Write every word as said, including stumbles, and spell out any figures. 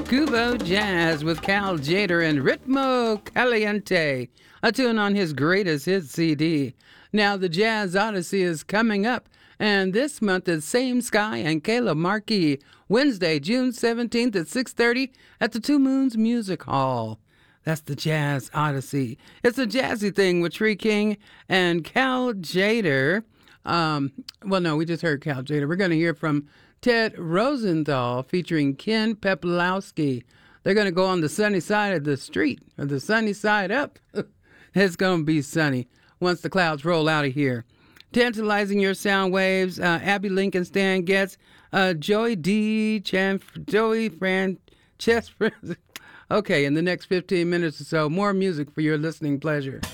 Cubo Jazz with Cal Jader and Ritmo Caliente, a tune on his greatest hits C D. Now the Jazz Odyssey is coming up, and this month is Same Sky and Kayla Markey, Wednesday, June seventeenth at six thirty at the Two Moons Music Hall. That's the Jazz Odyssey. It's a jazzy thing with Tree King and Cal Jader. Um, well, no, we just heard Cal Jader. We're going to hear from Ted Rosenthal featuring Ken Peplowski. They're going to go on the sunny side of the street, or the sunny side up. It's going to be sunny once the clouds roll out of here. Tantalizing your sound waves, uh, Abby Lincoln Stan gets uh, Joey D. Chan, Joey Fran, Chess. Okay, in the next fifteen minutes or so, more music for your listening pleasure.